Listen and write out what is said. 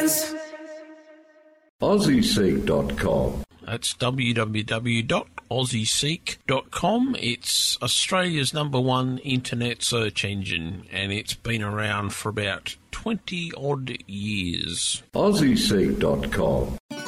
friends. AussieSeek.com. That's www.aussieseek.com. It's Australia's #1 internet search engine, and it's been around for about 20-odd years. AussieSeek.com.